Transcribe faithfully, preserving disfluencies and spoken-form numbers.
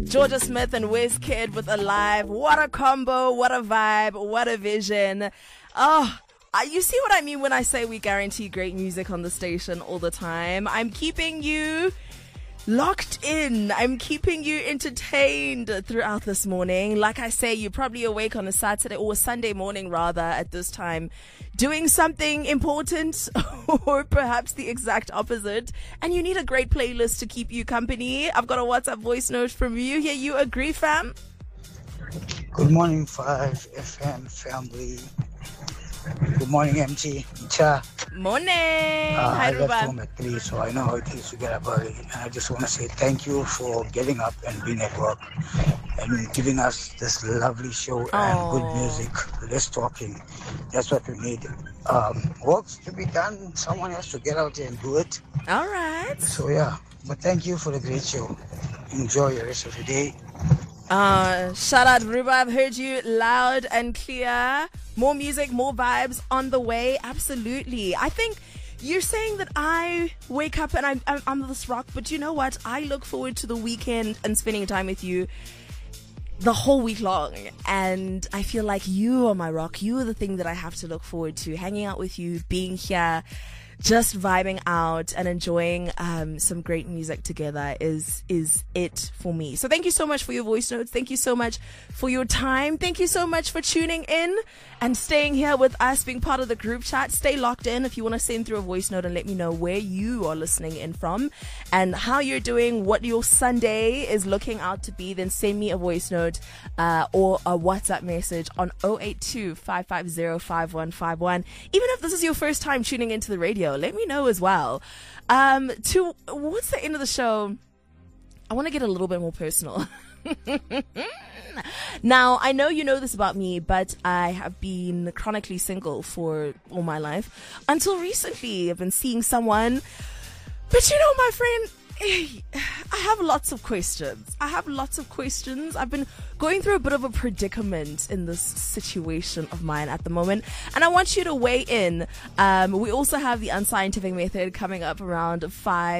Georgia Smith and Wizkid with Alive. What a combo, what a vibe, what a vision. Oh, you see what I mean when I say we guarantee great music on the station all the time. I'm keeping you locked in. I'm keeping you entertained throughout this morning. Like I say, you're probably awake on a Saturday or a Sunday morning rather at this time, doing something important or perhaps the exact opposite. And you need a great playlist to keep you company. I've got a WhatsApp voice note from you here. You agree, fam? Good morning, five F M family. Good morning, M T. Cha. Morning. Uh, Hi, I left Ruben. home at three, so I know how it is to get up early. And I just want to say thank you for getting up and being at work and giving us this lovely show and Aww. good music. Less talking. That's what we need. Um, work's to be done. Someone has to get out there and do it. All right. So, yeah. But thank you for the great show. Enjoy the rest of the day. Uh, shout out, Ruba. I've heard you loud and clear. More music, more vibes on the way. Absolutely. I think you're saying that I wake up and I'm, I'm, I'm this rock, but you know what? I look forward to the weekend and spending time with you the whole week long. And I feel like you are my rock. You are the thing that I have to look forward to. Hanging out with you, being here, just vibing out and enjoying um, some great music together is is it for me. So thank you so much for your voice notes. Thank you so much for your time. Thank you so much for tuning in and staying here with us, being part of the group chat. Stay locked in. If you want to send through a voice note and let me know where you are listening in from and how you're doing, what your Sunday is looking out to be, then send me a voice note uh, or a WhatsApp message on zero eight two, five five zero, five one five one. Even if this is your first time tuning into the radio, let me know as well. Um, to what's the end of the show? I want to get a little bit more personal. Now, I know you know this about me, but I have been chronically single for all my life. Until recently, I've been seeing someone. But you know, my friend, I have lots of questions. I have lots of questions. I've been going through a bit of a predicament in this situation of mine at the moment, and I want you to weigh in. Um, we also have the unscientific method coming up around five.